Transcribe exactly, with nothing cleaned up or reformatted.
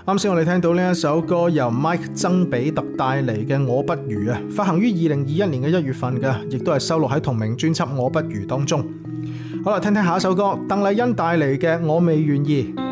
啱先我哋聽到呢一首歌由 Mike 曾比特帶嚟嘅《我不如》啊，發行於二零二一年嘅一月份嘅，亦都係收錄喺同名專輯《我不如》當中。好啦，聽聽下一首歌，鄧麗欣帶嚟嘅《我未願意》。